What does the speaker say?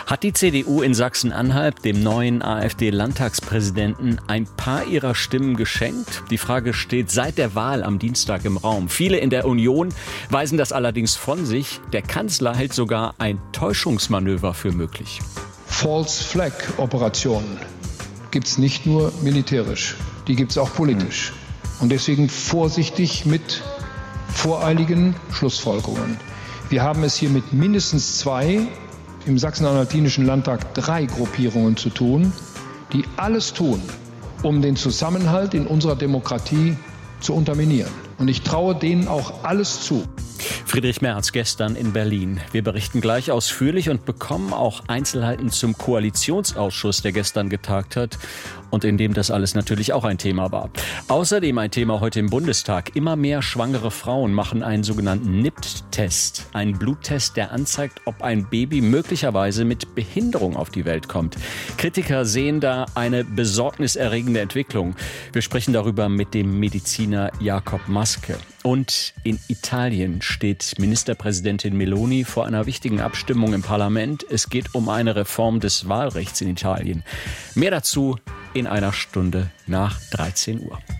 Hat die CDU in Sachsen-Anhalt dem neuen AfD-Landtagspräsidenten ein paar ihrer Stimmen geschenkt? Die Frage steht seit der Wahl am Dienstag im Raum. Viele in der Union weisen das allerdings von sich. Der Kanzler hält sogar ein Täuschungsmanöver für möglich. False-Flag-Operationen gibt es nicht nur militärisch, die gibt es auch politisch. Und deswegen vorsichtig mit voreiligen Schlussfolgerungen. Wir haben es hier mit mindestens 2, im Sachsen-Anhaltinischen Landtag 3 Gruppierungen zu tun, die alles tun, um den Zusammenhalt in unserer Demokratie zu unterminieren. Und ich traue denen auch alles zu. Friedrich Merz gestern in Berlin. Wir berichten gleich ausführlich und bekommen auch Einzelheiten zum Koalitionsausschuss, der gestern getagt hat und in dem das alles natürlich auch ein Thema war. Außerdem ein Thema heute im Bundestag. Immer mehr schwangere Frauen machen einen sogenannten NIPT-Test. Einen Bluttest, der anzeigt, ob ein Baby möglicherweise mit Behinderung auf die Welt kommt. Kritiker sehen da eine besorgniserregende Entwicklung. Wir sprechen darüber mit dem Mediziner Jakob Maske. Und in Italien steht Ministerpräsidentin Meloni vor einer wichtigen Abstimmung im Parlament. Es geht um eine Reform des Wahlrechts in Italien. Mehr dazu in einer Stunde nach 13 Uhr.